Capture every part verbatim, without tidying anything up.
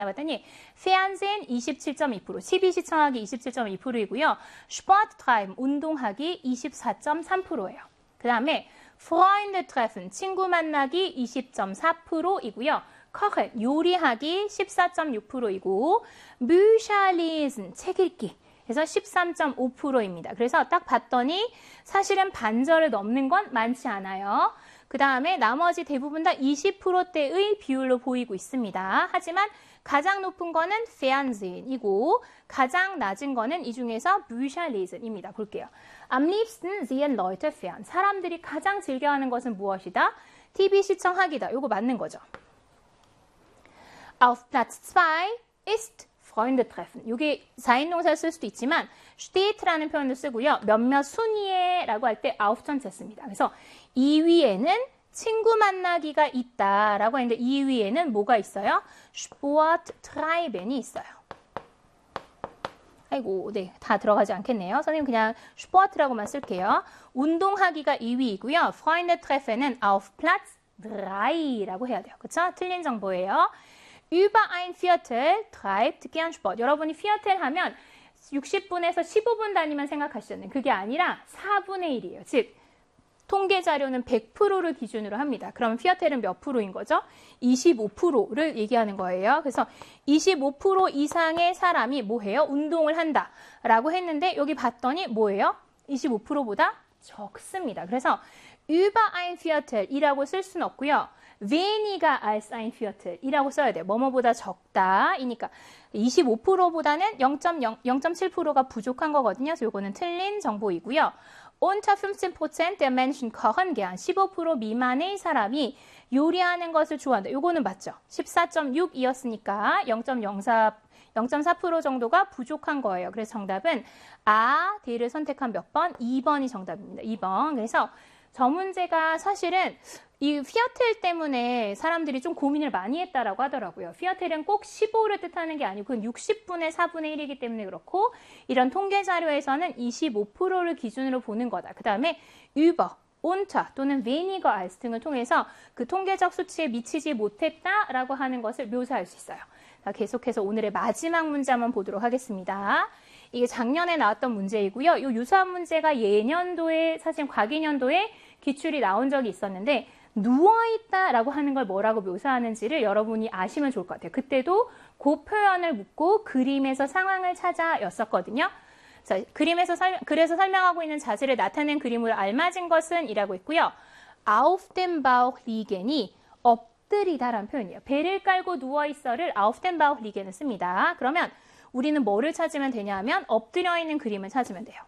봤더니 Fernsehen 이십칠 점 이 퍼센트, 티비 시청하기 이십칠 점 이 퍼센트이고요. Sport treiben, 운동하기 이십사 점 삼 퍼센트예요. 그 다음에 Freunde treffen, 친구 만나기 이십 점 사 퍼센트이고요. Kochen, 요리하기 십사 점 육 퍼센트이고 Bücher lesen, 책 읽기. 그래서 십삼 점 오 퍼센트입니다. 그래서 딱 봤더니 사실은 반절을 넘는 건 많지 않아요. 그 다음에 나머지 대부분 다 이십 퍼센트대의 비율로 보이고 있습니다. 하지만 가장 높은 거는 Fernsehen이고 가장 낮은 거는 이 중에서 Bücher lesen입니다. 볼게요. Am liebsten sehen Leute fern. 사람들이 가장 즐겨하는 것은 무엇이다? 티비 시청하기다. 요거 맞는 거죠. Auf Platz zwei ist Freunde treffen. 이게 사인동사 쓸 수도 있지만 steht라는 표현도 쓰고요. 몇몇 순위에 라고 할 때 auf 전체 씁니다. 그래서 이 위에는 친구 만나기가 있다라고 했는데 이 위에는 뭐가 있어요? Sport treiben이 있어요. 아이고, 네, 다 들어가지 않겠네요. 선생님 그냥 Sport라고만 쓸게요. 운동하기가 이 위이고요. Freunde treffen은 auf Platz drei라고 해야 돼요. 그렇죠? 틀린 정보예요. Über ein Viertel treibt gern Sport. 여러분이 Viertel 하면 육십 분에서 십오 분 단위만 생각하시잖아요. 그게 아니라 사분의 일이에요. 즉 통계 자료는 백 퍼센트를 기준으로 합니다. 그럼 Viertel은 몇 프로인 거죠? 이십오 퍼센트를 얘기하는 거예요. 그래서 이십오 퍼센트 이상의 사람이 뭐해요? 운동을 한다라고 했는데 여기 봤더니 뭐예요? 이십오 퍼센트보다 적습니다. 그래서 über ein Viertel이라고 쓸 수는 없고요. weniger als ein Viertel이라고 써야 돼요. 뭐뭐보다 적다. 이니까 이십오 퍼센트보다는 영 점 칠 퍼센트가 부족한 거거든요. 그래서 이거는 틀린 정보이고요. Unter fünfzehn Prozent der Menschen kochen gern. 십오 퍼센트 미만의 사람이 요리하는 것을 좋아한다. 이거는 맞죠? 십사 점 육이었으니까 영 점 영사, 영 점 사 퍼센트 정도가 부족한 거예요. 그래서 정답은 아, D를 선택한 몇 번? 이 번이 정답입니다. 이 번. 그래서 저 문제가 사실은 이 Viertel 때문에 사람들이 좀 고민을 많이 했다라고 하더라고요. Viertel은 꼭 십오를 뜻하는 게 아니고 육십 분의 사분의 일이기 때문에 그렇고 이런 통계 자료에서는 이십오 퍼센트를 기준으로 보는 거다. 그 다음에 über, unter 또는 weniger als 등을 통해서 그 통계적 수치에 미치지 못했다라고 하는 것을 묘사할 수 있어요. 자, 계속해서 오늘의 마지막 문제 한번 보도록 하겠습니다. 이게 작년에 나왔던 문제이고요. 이 유사한 문제가 예년도에, 사실 과기년도에 기출이 나온 적이 있었는데 누워있다라고 하는 걸 뭐라고 묘사하는지를 여러분이 아시면 좋을 것 같아요. 그때도 그 표현을 묻고 그림에서 상황을 찾아였었거든요. 자, 그림에서 설, 그래서 설명하고 있는 자세를 나타낸 그림으로 알맞은 것은 이라고 있고요. Auf dem Bauch liegen이 엎드리다라는 표현이에요. 배를 깔고 누워있어를 Auf dem Bauch liegen을 씁니다. 그러면 우리는 뭐를 찾으면 되냐 하면 엎드려 있는 그림을 찾으면 돼요.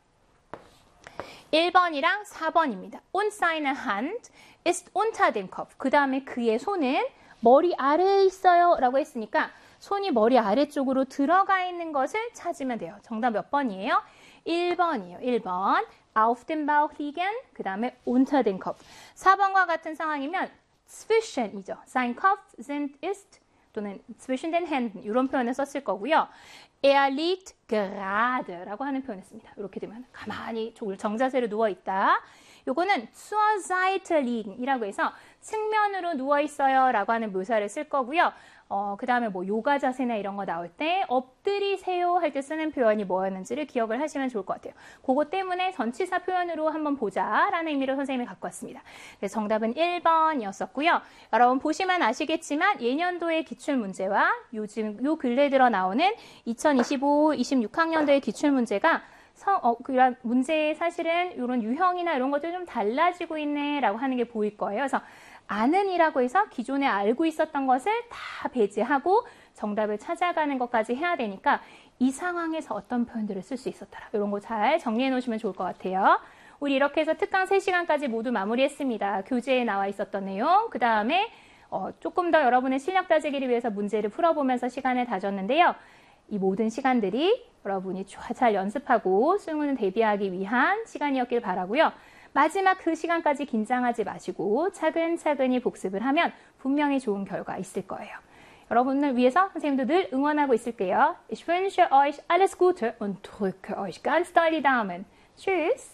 일 번이랑 사 번입니다. Und seine Hand ist unter dem Kopf. 그 다음에 그의 손은 머리 아래에 있어요 라고 했으니까 손이 머리 아래쪽으로 들어가 있는 것을 찾으면 돼요. 정답 몇 번이에요? 일 번이에요. 일 번. Auf dem Bauch liegen. 그 다음에 unter dem Kopf. 사 번과 같은 상황이면 zwischen이죠. Sein Kopf sind ist 또는 zwischen den Händen 이런 표현을 썼을 거고요. Er liegt gerade 라고 하는 표현을 씁니다. 이렇게 되면 가만히 정자세로 누워있다. 요거는 zur Seite liegen 이라고 해서 측면으로 누워있어요 라고 하는 묘사를 쓸 거고요. 어, 그 다음에 뭐 요가 자세나 이런 거 나올 때 엎드리세요 할 때 쓰는 표현이 뭐였는지를 기억을 하시면 좋을 것 같아요. 그거 때문에 전치사 표현으로 한번 보자 라는 의미로 선생님이 갖고 왔습니다. 그래서 정답은 일 번이었었고요. 여러분 보시면 아시겠지만 예년도의 기출문제와 요즘 요 근래 들어 나오는 이천이십오, 이십육 학년도의 기출문제가 성, 어, 그런 문제에 사실은 이런 유형이나 이런 것들이 좀 달라지고 있네 라고 하는 게 보일 거예요. 그래서 아는 이라고 해서 기존에 알고 있었던 것을 다 배제하고 정답을 찾아가는 것까지 해야 되니까 이 상황에서 어떤 표현들을 쓸 수 있었더라. 이런 거 잘 정리해 놓으시면 좋을 것 같아요. 우리 이렇게 해서 특강 세 시간까지 모두 마무리했습니다. 교재에 나와 있었던 내용, 그 다음에 어, 조금 더 여러분의 실력 다지기를 위해서 문제를 풀어보면서 시간을 다졌는데요. 이 모든 시간들이 여러분이 잘 연습하고 수능을 대비하기 위한 시간이었길 바라고요. 마지막 그 시간까지 긴장하지 마시고 차근차근히 복습을 하면 분명히 좋은 결과 있을 거예요. 여러분을 위해서 선생님도 늘 응원하고 있을게요. Ich wünsche euch alles Gute und drücke euch ganz doll die Daumen. Tschüss!